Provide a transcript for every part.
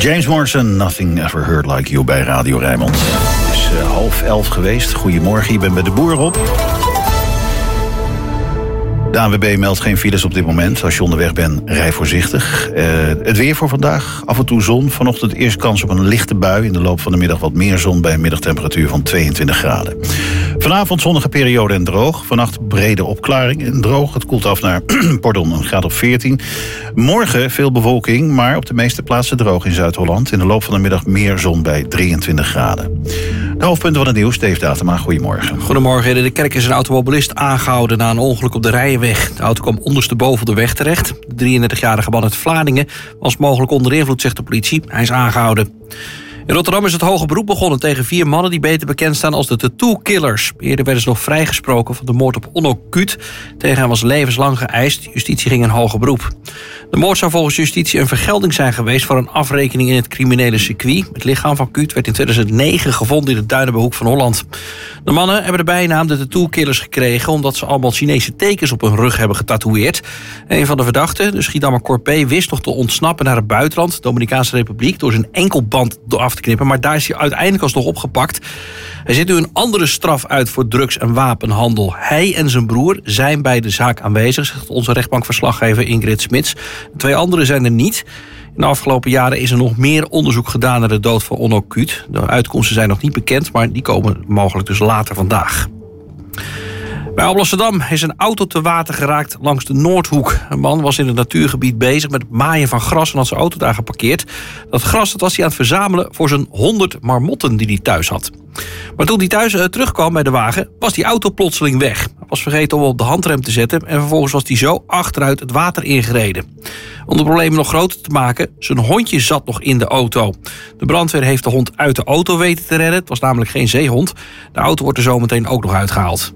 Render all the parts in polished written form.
James Morrison, Nothing Ever Heard Like You bij Radio Rijnmond. Het is 10:30 geweest. Goedemorgen, je bent bij de boer op. De ANWB meldt geen files op dit moment. Als je onderweg bent, rij voorzichtig. Het weer voor vandaag, af en toe zon. Vanochtend eerst kans op een lichte bui. In de loop van de middag wat meer zon bij een middagtemperatuur van 22 graden. Vanavond zonnige periode en droog. Vannacht brede opklaring en droog. Het koelt af naar een graad of 14. Morgen veel bewolking, maar op de meeste plaatsen droog in Zuid-Holland. In de loop van de middag meer zon bij 23 graden. De hoofdpunten van het nieuws, Dave Datema, goedemorgen. Goedemorgen. In de kerk is een automobilist aangehouden na een ongeluk op de Rijenweg. De auto kwam ondersteboven de weg terecht. De 33-jarige man uit Vlaardingen was mogelijk onder invloed, zegt de politie. Hij is aangehouden. In Rotterdam is het hoge beroep begonnen tegen 4 mannen die beter bekend staan als de Tattoo Killers. Eerder werden ze nog vrijgesproken van de moord op Onno Kuut. Tegen hem was levenslang geëist. Justitie ging in hoger beroep. De moord zou volgens justitie een vergelding zijn geweest voor een afrekening in het criminele circuit. Het lichaam van Kuut werd in 2009 gevonden in de duinen bij Hoek van Holland. De mannen hebben de bijnaam de Tattoo Killers gekregen omdat ze allemaal Chinese tekens op hun rug hebben getatoeëerd. Een van de verdachten, de Schiedammer Corpé, wist nog te ontsnappen naar het buitenland, de Dominicaanse Republiek, door zijn enkelband af te knippen, maar daar is hij uiteindelijk alsnog opgepakt. Hij zit nu een andere straf uit voor drugs- en wapenhandel. Hij en zijn broer zijn bij de zaak aanwezig, zegt onze rechtbankverslaggever Ingrid Smits. De 2 anderen zijn er niet. In de afgelopen jaren is er nog meer onderzoek gedaan naar de dood van Onno Kuut. De uitkomsten zijn nog niet bekend, maar die komen mogelijk dus later vandaag. Bij Alblasserdam is een auto te water geraakt langs de Noordhoek. Een man was in het natuurgebied bezig met het maaien van gras en had zijn auto daar geparkeerd. Dat gras was hij aan het verzamelen voor zijn 100 marmotten die hij thuis had. Maar toen hij thuis terugkwam bij de wagen, was die auto plotseling weg. Hij was vergeten om op de handrem te zetten en vervolgens was hij zo achteruit het water ingereden. Om de problemen nog groter te maken, zijn hondje zat nog in de auto. De brandweer heeft de hond uit de auto weten te redden. Het was namelijk geen zeehond. De auto wordt er zometeen ook nog uitgehaald.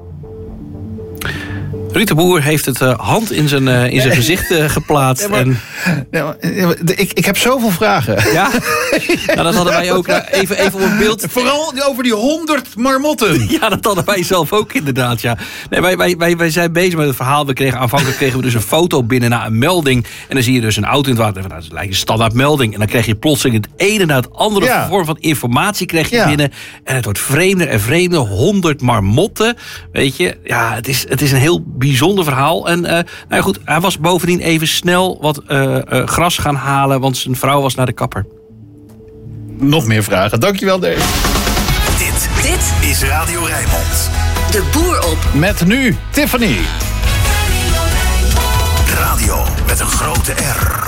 Ruud de Boer heeft het hand in zijn gezicht geplaatst. Ik heb zoveel vragen. Ja? Nou, dat hadden wij ook even op het beeld. Vooral over die 100 marmotten. Ja, dat hadden wij zelf ook inderdaad, ja. Nee, wij zijn bezig met het verhaal. Aanvankelijk kregen we dus een foto binnen na een melding. En dan zie je dus een auto in het water. Nou, dat lijkt een standaard melding. En dan krijg je plotseling het ene na het andere vorm van informatie krijg je binnen. En het wordt vreemder en vreemder. 100 marmotten. Weet je, ja, het is een heel bijzonder verhaal. En nou ja, goed, hij was bovendien even snel wat gras gaan halen, want zijn vrouw was naar de kapper. Nog meer vragen. Dankjewel, Dave. Dit is Radio Rijnmond. De Boer op. Met nu Tiffany. Radio met een grote R.